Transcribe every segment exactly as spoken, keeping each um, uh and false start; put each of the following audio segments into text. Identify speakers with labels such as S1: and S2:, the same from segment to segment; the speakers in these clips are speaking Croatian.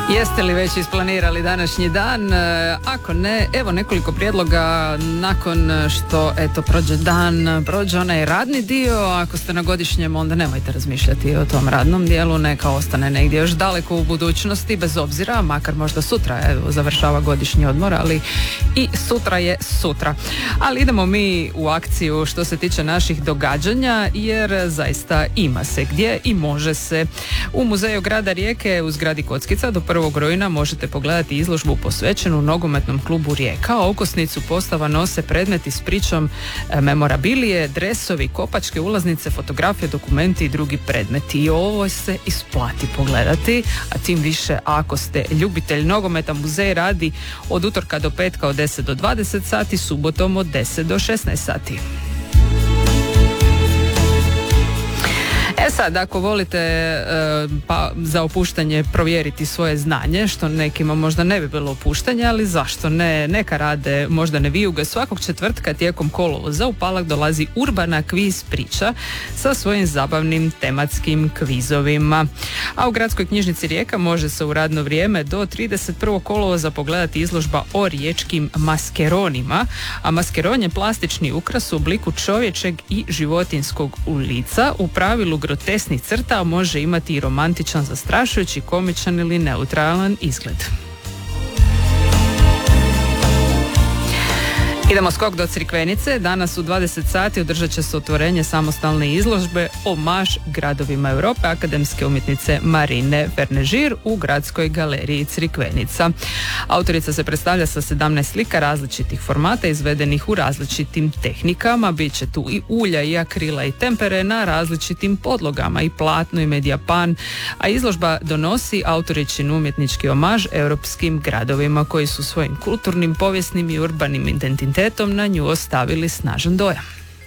S1: Jeste li već isplanirali današnji dan? Ako ne, evo nekoliko prijedloga nakon što eto prođe dan, prođe onaj radni dio. Ako ste na godišnjem, onda nemojte razmišljati o tom radnom dijelu, neka ostane negdje još daleko u budućnosti, bez obzira, makar možda sutra evo, završava godišnji odmor, ali i sutra je sutra. Ali idemo mi u akciju što se tiče naših događanja, jer zaista ima se gdje i može se. U Muzeju grada Rijeke u zgradi Kockica do prvog rujna možete pogledati izložbu posvećenu nogometnom klubu Rijeka. Okosnicu postava nose predmeti s pričom memorabilije, dresovi, kopačke, ulaznice, fotografije, dokumenti i drugi predmeti. I ovo se isplati pogledati, a tim više ako ste ljubitelj nogometa. Muzej radi od utorka do petka od deset do dvadeset sati, subotom od deset do šesnaest sati. E sad, ako volite e, pa za opuštanje provjeriti svoje znanje, što nekima možda ne bi bilo opuštanje, ali zašto ne, neka rade možda ne vijuge. Svakog četvrtka tijekom kolovoza u Palak dolazi Urbana kviz priča sa svojim zabavnim tematskim kvizovima. A u Gradskoj knjižnici Rijeka može se u radno vrijeme do trideset prvog kolovoza pogledati izložba o riječkim maskeronima, a maskeron je plastični ukras u obliku čovječeg i životinjskog lica, u pravilu grotesnih crta, može imati i romantičan, zastrašujući, komičan ili neutralan izgled. Idemo skok do Crikvenice. Danas u dvadeset sati održat će se otvorenje samostalne izložbe Omaž gradovima Europe akademske umjetnice Marine Vernežir u Gradskoj galeriji Crikvenica. Autorica se predstavlja sa sedamnaest slika različitih formata izvedenih u različitim tehnikama. Biće tu i ulja, i akrila, i tempere na različitim podlogama, i platno, i medijapan, a izložba donosi autoričin umjetnički omaž europskim gradovima koji su svojim kulturnim, povijesnim i urbanim identitetom na nju ostavili snažan dojam.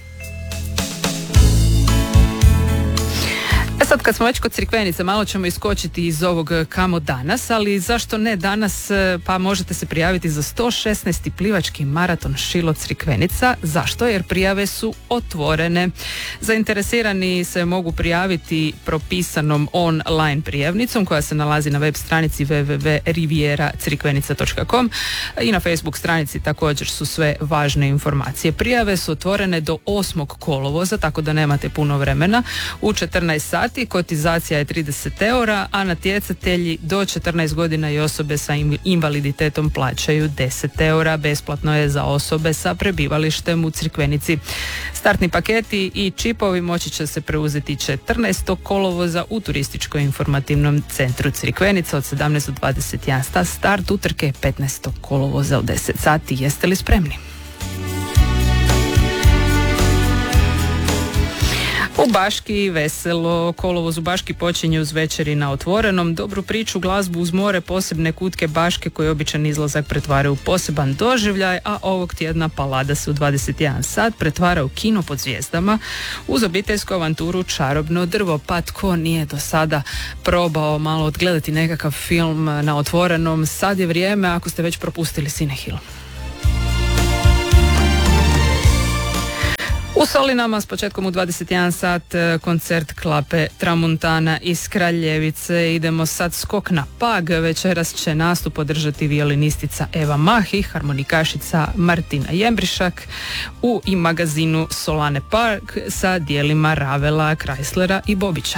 S1: E sad, kad smo već kod Crikvenice, malo ćemo iskočiti iz ovog kamo danas, ali zašto ne danas, pa možete se prijaviti za sto šesnaesti plivački maraton Šilo Crikvenica. Zašto? Jer prijave su otvorene. Zainteresirani se mogu prijaviti propisanom online prijavnicom koja se nalazi na web stranici w w w točka riviera crikvenica točka com i na Facebook stranici također su sve važne informacije. Prijave su otvorene do osmog kolovoza, tako da nemate puno vremena. U četrnaest sati kotizacija je trideset eura, a natjecatelji do četrnaest godina i osobe sa invaliditetom plaćaju deset eura. Besplatno je za osobe sa prebivalištem u Crikvenici. Startni paketi i čipovi moći će se preuzeti četrnaestog kolovoza u turističko-informativnom centru Crikvenica od sedamnaest do dvadeset jedan sat. Start utrke je petnaestog kolovoza u deset sati. Jeste li spremni? U Baški veselo. Kolovoz u Baški počinje uz večeri na otvorenom. Dobru priču, glazbu uz more, posebne kutke Baške koji običan izlazak pretvara u poseban doživljaj, a ovog tjedna Palada se u dvadeset jedan sat pretvara u kino pod zvijezdama uz obiteljsku avanturu Čarobno drvo. Pa tko nije do sada probao malo odgledati nekakav film na otvorenom, sad je vrijeme ako ste već propustili Cinehill. U Solinama s početkom u dvadeset jedan sat koncert Klape Tramuntana iz Kraljevice. Idemo sad skok na Pag. Večeras će nastup održati violinistica Eva Mah i harmonikašica Martina Jembrišak u i magazinu Solane Park sa dijelima Ravela, Chryslera i Bobića.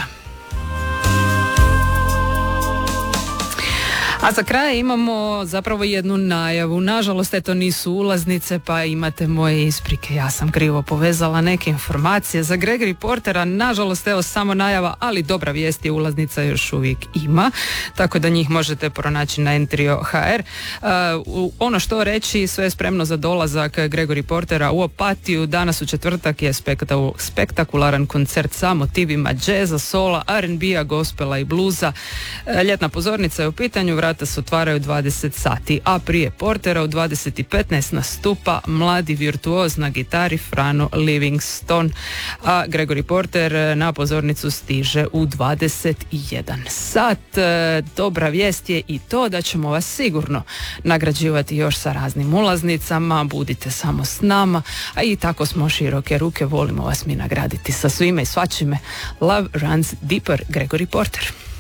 S1: A za kraj imamo zapravo jednu najavu. Nažalost, eto nisu ulaznice, pa imate moje isprike. Ja sam krivo povezala neke informacije. Za Gregory Portera, nažalost, evo samo najava, ali dobra vijest je, ulaznica još uvijek ima, tako da njih možete pronaći na Entrio točka h r. Uh, ono što reći, sve je spremno za dolazak Gregory Portera u Opatiju. Danas u četvrtak je spektakul, spektakularan koncert sa motivima džeza, sola, R and B-a, gospela i bluza. Uh, ljetna pozornica je u pitanju, vrata se otvaraju dvadeset sati, a prije Portera u dvadeset i petnaest nastupa mladi virtuoz na gitari Frano Livingstone, a Gregory Porter na pozornicu stiže u dvadeset i jedan sat. Dobra vijest je i to da ćemo vas sigurno nagrađivati još sa raznim ulaznicama, budite samo s nama, a i tako smo široke ruke, volimo vas mi nagraditi sa svime i svačime. Love runs deeper, Gregory Porter.